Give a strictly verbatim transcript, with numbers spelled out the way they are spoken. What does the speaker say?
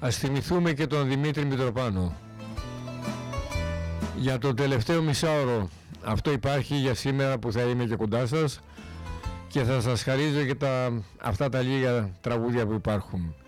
Ας θυμηθούμε και τον Δημήτρη Μητροπάνο. Για το τελευταίο μισάωρο αυτό υπάρχει για σήμερα που θα είμαι και κοντά σας και θα σας χαρίζω και τα, αυτά τα λίγα τραγούδια που υπάρχουν.